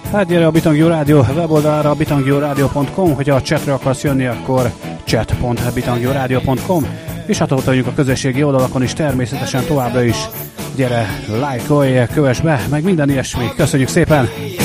Hát gyere a Bitangjó Rádió weboldalára, bitangjóradio.com, hogyha a chatre akarsz jönni, akkor chat.bitangjóradio.com, és hát ott vagyunk a közösségi oldalakon is természetesen továbbra is. Gyere, lájkolj, kövess be, meg minden ilyesmi. Köszönjük szépen!